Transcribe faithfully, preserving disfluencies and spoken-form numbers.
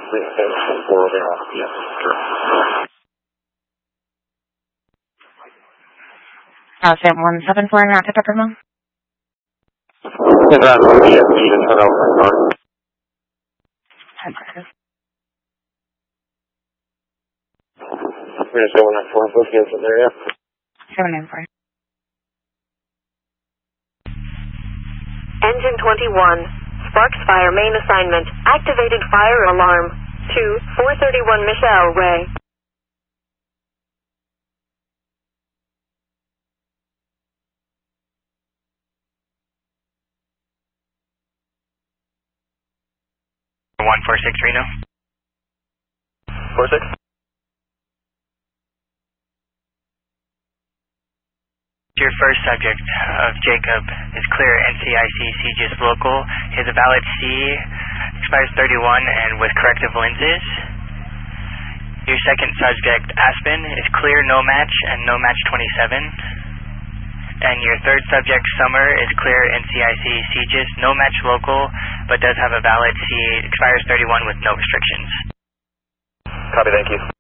Uh, Sam one seven four and Rocket Pepper Mill. seven nine four, in there, yeah. seven nine four. Engine twenty-one. Sparks fire main assignment. Activated fire alarm. two four thirty-one Michelle Ray. one four six Reno. four six. Your first subject of Jacob is clear N C I C C G I S local. He has a valid C, expires thirty-one and with corrective lenses. Your second subject, Aspen, is clear, no match, and no match twenty-seven. And your third subject, Summer, is clear N C I C C G I S, no match local, but does have a valid C, expires thirty-one with no restrictions. Copy, thank you.